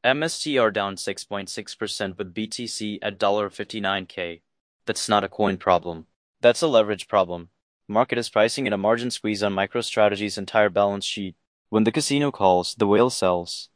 MSTR down 6.6% with BTC at $59K. That's not a coin problem. That's a leverage problem. Market is pricing in a margin squeeze on MicroStrategy's entire balance sheet. When the casino calls, the whale sells.